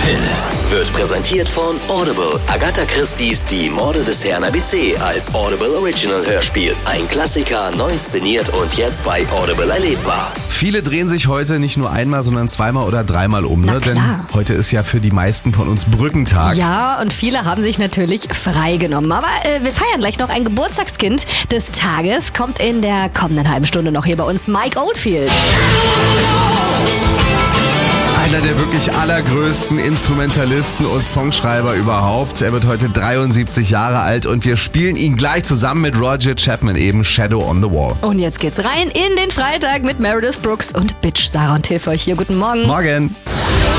Hill wird präsentiert von Audible. Agatha Christie's Die Morde des Herrn ABC als Audible Original Hörspiel. Ein Klassiker, neu inszeniert und jetzt bei Audible erlebbar. Viele drehen sich heute nicht nur einmal, sondern zweimal oder dreimal um, ne? Na klar. Denn heute ist ja für die meisten von uns Brückentag. Ja, und viele haben sich natürlich freigenommen. Aber wir feiern gleich noch ein Geburtstagskind des Tages. Kommt in der kommenden halben Stunde noch hier bei uns Mike Oldfield. Einer der wirklich allergrößten Instrumentalisten und Songschreiber überhaupt. Er wird heute 73 Jahre alt und wir spielen ihn gleich zusammen mit Roger Chapman, eben Shadow on the Wall. Und jetzt geht's rein in den Freitag mit Meredith Brooks und Bitch. Sarah und Till für euch hier. Guten Morgen. Morgen.